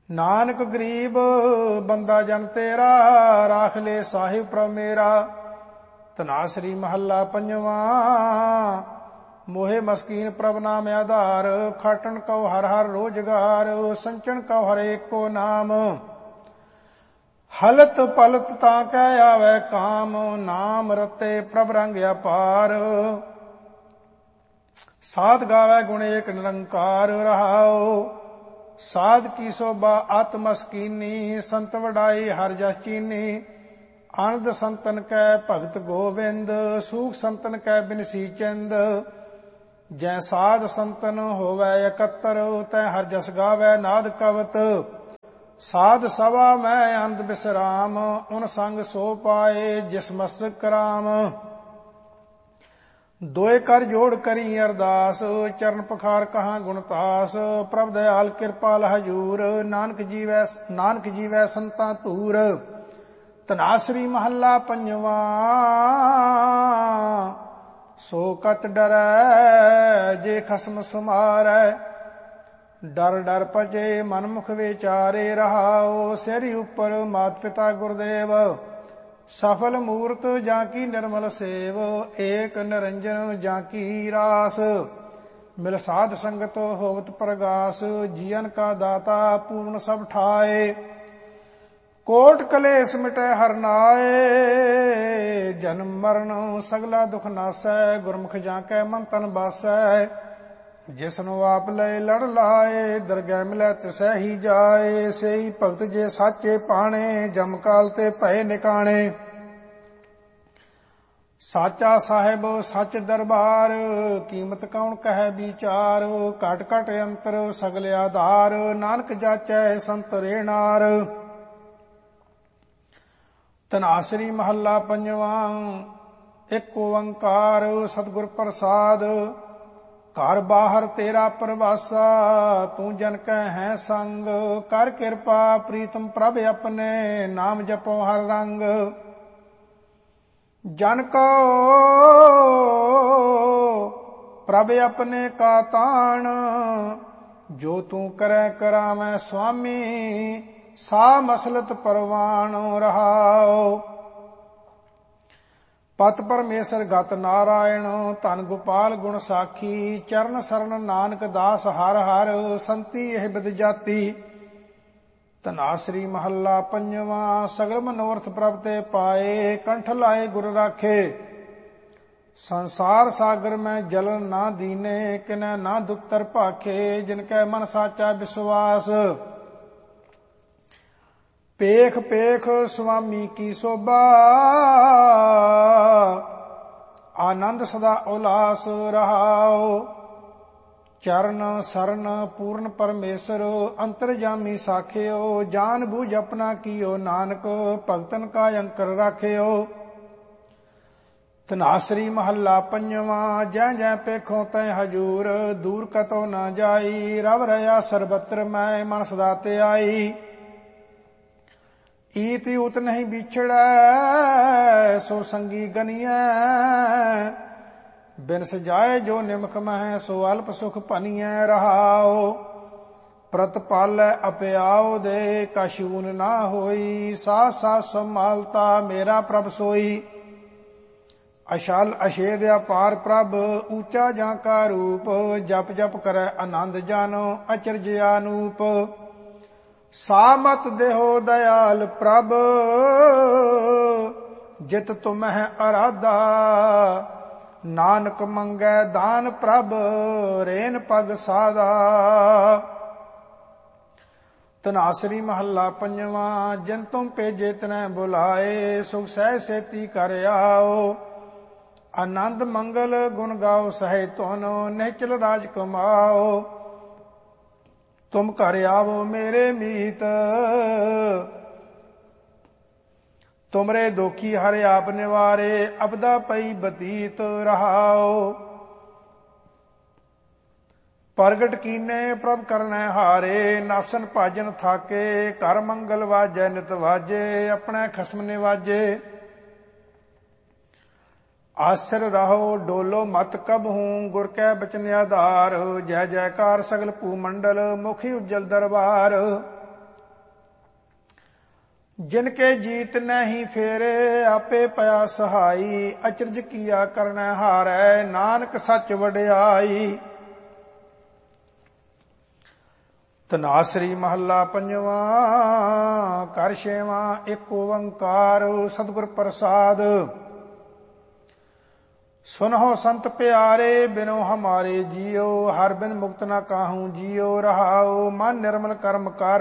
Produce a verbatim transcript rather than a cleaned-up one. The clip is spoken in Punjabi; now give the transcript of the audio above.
ਨਾਨਕ ਗਰੀਬ ਬੰਦਾ ਜਨ ਤੇਰਾ, ਰਾਖ ਲੈ ਸਾਹਿਬ ਪ੍ਰਭ ਮੇਰਾ। ਧਨਾਸਰੀ ਮਹੱਲਾ ਪੰਜਵਾਂ। ਮੋਹਿ ਮਸਕੀਨ ਪ੍ਰਭ ਨਾਮ ਆਧਾਰ, ਖਾਟਣ ਕਉ ਹਰ ਹਰ ਰੋਜਗਾਰ, ਸੰਚਣ ਕਉ ਹਰ ਏਕੋ ਨਾਮ। ਹਲਤ ਪਲਤ ਤਾਂ ਕਹਿ ਆਵੈ ਕਾਮ, ਨਾਮ ਰਤੇ ਪ੍ਰਭ ਰੰਗ ਅਪਾਰ। ਸਾਧ ਗਾਵੈ ਗੁਣ ਏਕ ਨਿਰੰਕਾਰ, ਰਹਾਉ ਸਾਧ ਕੀ ਸੋਭਾ ਅਤ ਮਸਕੀਨੀ, ਸੰਤ ਵਡਾਈ ਹਰ ਜਸ ਚੀਨੀ। ਆਨੰਦ ਸੰਤਨ ਕੈ ਭਗਤ ਗੋਵਿੰਦ, ਸੂਖ ਸੰਤਨ ਕੈ ਬਿਨਸੀ ਚੰਦ। ਜੈ ਸਾਧ ਸੰਤਨ ਹੋਵੈ ਇਕੱਤਰ, ਤੈ ਹਰ ਜਸ ਗਾਵੈ ਨਾਦ ਕਵਤ। ਸਾਧ ਸਭਾ ਮੈਂ ਆਨੰਦ ਬਿਸਰਾਮ, ਉਨ ਸੰਗ ਸੋ ਪਾਏ ਜਿਸ ਮਸਤਕ ਕਰਾਮ। ਦੋਏ ਕਰ ਜੋੜ ਕਰੀ ਅਰਦਾਸ, ਚਰਨ ਪਖਾਰ ਕਹਾਂ ਗੁਣਤਾਸ। ਪ੍ਰਭ ਦਇਆਲ ਕਿਰਪਾਲ ਹਜੂਰ, ਨਾਨਕ ਜੀਵੈ ਨਾਨਕ ਜੀਵੈ ਸੰਤਾਂ ਧੂਰ। ਧਨਾਸਰੀ ਮਹੱਲਾ ਪੰਜਵਾਂ। ਸੋ ਕਤ ਡਰੈ ਜੇ ਖਸਮ ਸੁਮਾਰੈ, ਡਰ ਡਰ ਭਜੇ ਮਨ ਮੁਖ ਵਿਚਾਰੇ। ਰਹਾਉ ਸਿਰ ਉਪਰ ਮਾਤ ਪਿਤਾ ਗੁਰਦੇਵ, ਸਫਲ ਮੂਰਤ ਜਾਂ ਕੀ ਨਿਰਮਲ ਸੇਵ। ਏਕ ਨਿਰੰਜਨ ਜਾਂ ਕੀ ਰਾਸ, ਮਿਲ ਸਾਧ ਸੰਗਤ ਹੋਵਤ ਪ੍ਰਗਾਸ। ਜੀਵਨ ਕਾ ਦਾਤਾ ਪੂਰਨ ਸਭ ਠਾਏ, ਕੋਟ ਕਲੇਸ਼ ਮਿਟੈ ਹਰ ਨਾਏ। ਜਨਮ ਮਰਨ ਸਗਲਾ ਦੁਖ ਨਾਸੈ, ਗੁਰਮੁਖ ਜਾਂ ਕੈ ਮਨ ਤਨ ਬਾਸੈ। ਜਿਸਨੂੰ ਆਪ ਲੈ ਲੜ ਲਾਏ, ਦਰਗਹਿ ਮਿਲੈ ਤਿਸੈ ਹੀ ਜਾਏ। ਸਈ ਭਗਤ ਜੇ ਸਾਚੇ ਪਾਣੇ, ਜਮ ਕਾਲ ਤੇ ਭਏ ਨਿਕਾਣੇ। ਸਾਚਾ ਸਾਹਿਬ ਸੱਚ ਦਰਬਾਰ, ਕੀਮਤ ਕੌਣ ਕਹੈ ਵਿਚਾਰ। ਘਟ ਘਟ ਅੰਤਰ ਸਗਲ ਆਧਾਰ, ਨਾਨਕ ਜਾਚੈ ਸੰਤ ਰੇਣਾਰ। ਧਨਾਸਰੀ ਮਹੱਲਾ ਪੰਜਵਾਂ। ਇੱਕ ਓੰਕਾਰ ਸਤਿਗੁਰ ਪ੍ਰਸਾਦ, ਘਰ ਬਾਹਰ ਤੇਰਾ ਪ੍ਰਵਾਸਾ। ਤੂੰ ਜਨ ਕੈ ਹੈ ਸੰਗ, ਕਰ ਕਿਰਪਾ ਪ੍ਰੀਤਮ ਪ੍ਰਭ ਆਪਣੇ। ਨਾਮ ਜਪੋ ਹਰ ਰੰਗ, ਜਨ ਕੋ ਪ੍ਰਭ ਆਪਣੇ ਕਾ ਤਾਣ। ਜੋ ਤੂੰ ਕਰੈ ਕਰਾਵੈ ਸੁਆਮੀ, ਸਾ ਮਸਲਤ ਪਰਵਾਣ। ਰਹਾਉ ਪਤ ਪਰਮੇਸ਼ਰ ਗਤ ਨਾਰਾਇਣ, ਧਨ ਗੋਪਾਲ ਗੁਣ ਸਾਖੀ। ਚਰਨ ਸਰਨ ਨਾਨਕ ਦਾਸ ਹਰ ਹਰ, ਸੰਤੀ ਇਹ ਬਿਦ ਜਾਤੀ। ਧਨਾਸਰੀ ਮਹੱਲਾ ਪੰਜਵਾਂ। ਸਗਲ ਮਨੋਰਥ ਪ੍ਰਭ ਤੇ ਪਾਏ, ਕੰਠ ਲਾਏ ਗੁਰ ਰਾਖੇ। ਸੰਸਾਰ ਸਾਗਰ ਮੈਂ ਜਲਨ ਨਾ ਦੀਨੇ, ਕਿਨੈ ਨਾ ਦੁਖਤਰ ਭਾਖੇ। ਜਿਨ ਕੈ ਮਨ ਸਾਚਾ ਵਿਸ਼ਵਾਸ, ਪੇਖ ਪੇਖ ਸੁਆਮੀ ਕੀ ਸੋਭਾ। ਆਨੰਦ ਸਦਾ ਉਲਾਸ। ਰਹਾਉ ਚਰਨ ਸਰਨ ਪੂਰਨ ਪਰਮੇਸ਼ਰ, ਅੰਤਰਜਾਮੀ ਸਾਖਿਓ। ਜਾਨ ਬੂਝ ਆਪਣਾ ਕੀਓ, ਨਾਨਕ ਭਗਤਨ ਕਾ ਅੰਕਰ ਰਾਖਿਓ। ਧਨਾਸਰੀ ਮਹੱਲਾ ਪੰਜਵਾਂ। ਜੈ ਜੈ ਪੇਖੋ ਤੈ ਹਜੂਰ, ਦੂਰ ਕਤੋ ਨਾ ਜਾਈ। ਰਵ ਰਹਾ ਸਰਬਤਰ ਮੈਂ, ਮਨ ਸਦਾ ਤੇ ਆਈ। ਈਤ ਊਤ ਨਹੀਂ ਵਿਛੜੈ, ਸੋ ਸੰਗੀ ਗਨੀਐ। ਬਿਨ ਸਜਾਏ ਜੋ ਨਿਮਖ ਮਹਿ, ਸੋ ਅਲਪ ਸੁਖ ਭਨੀਐ। ਰਹਾਉ ਪ੍ਰਤਪਾਲੈ ਅਪਿਆਉ ਦੇ, ਕਛੂਨ ਨਾ ਹੋਈ। ਸਾਥ ਸਾਥ ਸੰਭਾਲਤਾ ਮੇਰਾ ਪ੍ਰਭ ਸੋਈ। ਅਸ਼ਲ ਅਸ਼ੇਦ ਅਪਾਰ ਪ੍ਰਭ, ਊਚਾ ਜਾਂ ਕਾ ਰੂਪ। ਜਪ ਜਪ ਕਰੈ ਆਨੰਦ ਜਾਨੋ, ਅਚਰਜ ਅਨੂਪ। ਸਾਮਤ ਦੇਹੋ ਦਇਆਲ ਪ੍ਰਭ, ਜਿਤ ਤੁਮਹਿ ਅਰਾਧਾ। ਨਾਨਕ ਮੰਗੈ ਦਾਨ ਪ੍ਰਭ, ਰੇਨ ਪਗ ਸਾਧਾ। ਧਨਾਸਰੀ ਮਹੱਲਾ ਪੰਜਵਾਂ। ਜਿਨ ਤੁਮ ਭੇਜੇ ਤਿਨੈ ਬੁਲਾਏ, ਸੁਖ ਸਹਿ ਸੇਤੀ ਕਰ ਆਓ। ਆਨੰਦ ਮੰਗਲ ਗੁਣ ਗਾਓ ਸਹਿ ਧੁਨ, ਨਿਹਚਲ ਰਾਜ ਕਮਾਓ। ਤੁਮ ਘਰ ਆਵੋ ਮੇਰੇ ਮੀਤ, ਤੁਮਰੇ ਦੋਖੀ ਹਰਿ ਆਪ ਨਿਵਾਰੇ। ਅਬਦਾ ਪਈ ਬਤੀਤ। ਰਹਾਉ ਪ੍ਰਗਟ ਕੀਨੇ ਪ੍ਰਭ ਕਰਨੈ ਹਾਰੇ। ਨਾਸਨ ਭਾਜਨ ਥਾਕੇ, ਕਰ ਮੰਗਲ ਵਾਜੈ ਨਿਤ ਵਾਜੇ। ਆਪਣੇ ਖਸਮ ਨਿਵਾਜੇ। ਆਸਰ ਰਹੋ ਡੋਲੋ ਮਤ ਕਬਹੂੰ, ਗੁਰ ਕੈ ਬਚਨ ਆਧਾਰ। ਜੈ ਜੈਕਾਰ ਸਗਲ ਭੂ ਮੰਡਲ, ਮੁਖੀ ਉਜਲ ਦਰਬਾਰ। जिन के जीत नहीं फेरे आपे पया सहाई अचरज किया करना हारै नानक सच वड्याई। ਧਨਾਸਰੀ ਮਹੱਲਾ ਪੰਜਵਾਂ। ਕਰ ਛੇਵਾਂ ਇੱਕ ਓੰਕਾਰ ਸਤਿਗੁਰ ਪ੍ਰਸਾਦ। ਸੁਨਹੁ ਸੰਤ ਪਿਆਰੇ ਬਿਨੋ ਹਮਾਰੇ ਜੀਓ ਹਰ ਬਿਨ ਮੁਕਤ ਨਾ ਕਾਹੂ ਜੀਓ ਰਹਾਓ। ਮਨ ਨਿਰਮਲ ਕਰਮ ਕਰ